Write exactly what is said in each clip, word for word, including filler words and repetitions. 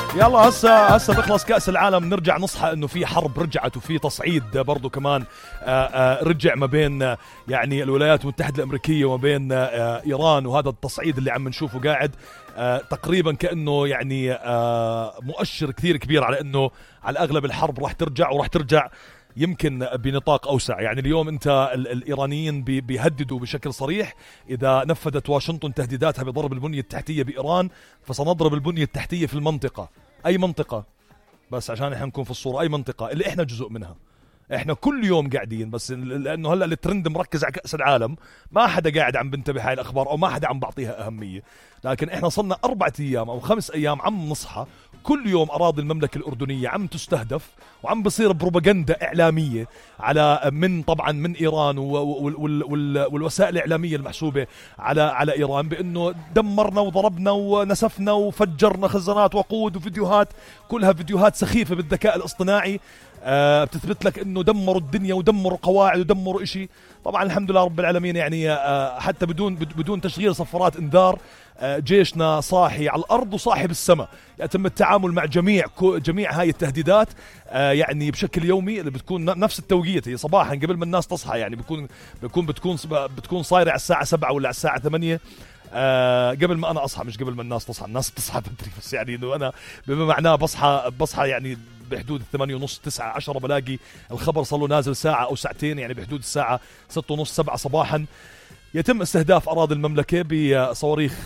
يلا هسه هسه بخلص كأس العالم نرجع نصحى انه في حرب رجعت وفي تصعيد برضو كمان آآ آآ رجع ما بين يعني الولايات المتحدة الأمريكية وما بين إيران، وهذا التصعيد اللي عم نشوفه قاعد تقريبا كأنه يعني مؤشر كثير كبير على انه على الأغلب الحرب راح ترجع وراح ترجع يمكن بنطاق أوسع. يعني اليوم أنت الإيرانيين بيهددوا بشكل صريح إذا نفذت واشنطن تهديداتها بضرب البنية التحتية بإيران فسنضرب البنية التحتية في المنطقة. أي منطقة؟ بس عشان إحنا نكون في الصورة، أي منطقة اللي إحنا جزء منها. إحنا كل يوم قاعدين، بس لأنه هلأ الترند مركز على كأس العالم ما حدا قاعد عم بنتبه هاي الأخبار أو ما حدا عم بعطيها أهمية، لكن إحنا صلنا أربعة أيام أو خمس أيام عم نصحى كل يوم أراضي المملكة الأردنية عم تستهدف وعم بصير بروباغندا إعلامية على من طبعا من إيران والوسائل الإعلامية المحسوبة على على إيران بأنه دمرنا وضربنا ونسفنا وفجرنا خزانات وقود، وفيديوهات كلها فيديوهات سخيفة بالذكاء الاصطناعي آه بتثبت لك انه دمروا الدنيا ودمروا قواعد ودمروا اشي. طبعا الحمد لله رب العالمين يعني آه حتى بدون بدون تشغيل صفارات انذار آه جيشنا صاحي على الارض وصاحي بالسماء، يتم التعامل مع جميع جميع هاي التهديدات آه يعني بشكل يومي اللي بتكون نفس التوقيت، هي صباحا قبل ما الناس تصحى، يعني بيكون بيكون بتكون بتكون صايره على الساعه سبعة ولا على الساعه ثمانية آه قبل ما انا اصحى، مش قبل ما الناس تصحى. الناس بتصحى بدري، بس يعني انه انا بما معناه بصحى بصحى يعني بحدود الثمانية ونص تسعة عشرة، بلاقي الخبر صار له نازل ساعة أو ساعتين، يعني بحدود الساعة ستة ونص سبعة صباحا يتم استهداف أراضي المملكة بصواريخ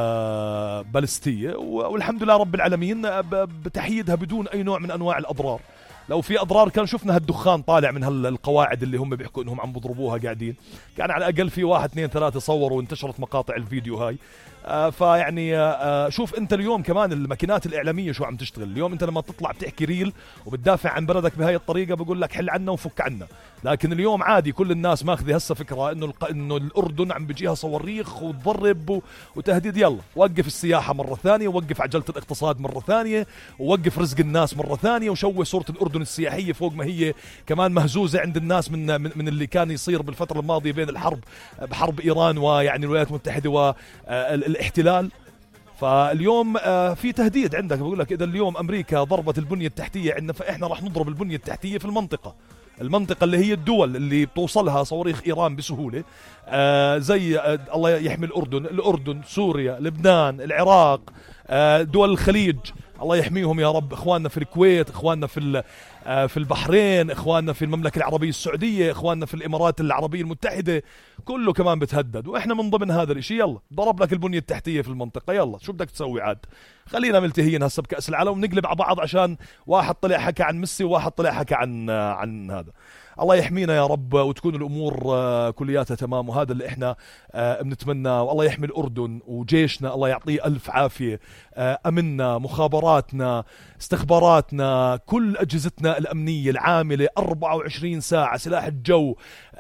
بالستية، والحمد لله رب العالمين بتحييدها بدون أي نوع من أنواع الأضرار. لو في أضرار كان شفنا هالدخان طالع من هالقواعد اللي هم بيحكوا إنهم عم بضربوها قاعدين، كان على الأقل في واحد اثنين ثلاثة صوروا وانتشرت مقاطع الفيديو هاي. آه فيعني آه شوف انت اليوم كمان الماكينات الاعلاميه شو عم تشتغل. اليوم انت لما تطلع بتحكي ريل وبتدافع عن بلدك بهاي الطريقه بقول لك حل عنا وفك عنا، لكن اليوم عادي كل الناس ماخذه هسه فكره انه الق... انه الاردن عم بيجيها صواريخ وتضرب و... وتهديد. يلا وقف السياحه مره ثانيه، ووقف عجله الاقتصاد مره ثانيه، ووقف رزق الناس مره ثانيه، وشوه صوره الاردن السياحيه فوق ما هي كمان مهزوزه عند الناس من من, من اللي كان يصير بالفتره الماضيه بين الحرب بحرب ايران ويعني الولايات المتحده والاحتلال. فاليوم في تهديد عندك، بقول لك إذا اليوم أمريكا ضربت البنية التحتية عندنا فإحنا راح نضرب البنية التحتية في المنطقة المنطقة اللي هي الدول اللي بتوصلها صواريخ إيران بسهولة آه زي آه الله يحمي الأردن الأردن سوريا لبنان العراق آه دول الخليج الله يحميهم يا رب، إخواننا في الكويت، إخواننا في في البحرين، إخواننا في المملكة العربية السعودية، إخواننا في الإمارات العربية المتحدة، كله كمان بتهدد وإحنا من ضمن هذا الشيء. يلا ضرب لك البنية التحتية في المنطقة، يلا شو بدك تسوي عاد؟ خلينا ملتهيين هسه بكأس العالم ونقلب على بعض عشان واحد طلع حكى عن ميسي وواحد طلع حكى عن عن هذا. الله يحمينا يا رب وتكون الأمور كلياتها تمام، وهذا اللي إحنا بنتمناه. والله يحمي الأردن وجيشنا، الله يعطيه ألف عافية، أمننا مخابراتنا استخباراتنا كل أجهزتنا الأمنية العاملة أربعة وعشرين ساعة، سلاح الجو،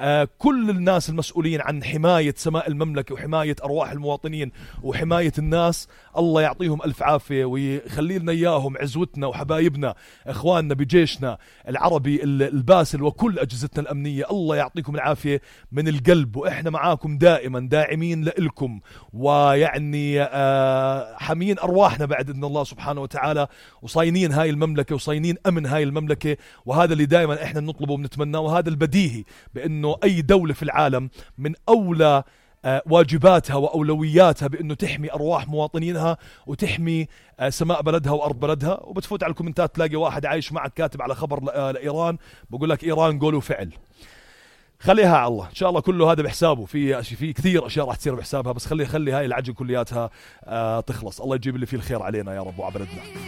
كل الناس المسؤولين عن حماية سماء المملكة وحماية أرواح المواطنين وحماية الناس، الله يعطيهم ألف عافية ويخلي لنا إياهم عزوتنا وحبايبنا إخواننا بجيشنا العربي الباسل وكل أجهزتنا الأمنية. الله يعطيكم العافية من القلب، وإحنا معاكم دائما داعمين لإلكم، ويعني آه حامين أرواحنا بعد إذن الله سبحانه وتعالى، وصاينين هاي المملكة وصاينين أمن هاي المملكة، وهذا اللي دائما إحنا نطلبه وبنتمناه، وهذا البديهي بأنه أي دولة في العالم من أولى آه واجباتها وأولوياتها بأنه تحمي أرواح مواطنينها وتحمي آه سماء بلدها وأرض بلدها. وبتفوت على الكومنتات تلاقي واحد عايش معك كاتب على خبر آه لإيران بقول لك إيران قولوا فعل. خليها على الله ان شاء الله، كله هذا بحسابه، في في كثير اشياء راح تصير بحسابها، بس خلي خلي هاي العجل كلياتها آه تخلص. الله يجيب اللي فيه الخير علينا يا رب وعلى بلدنا.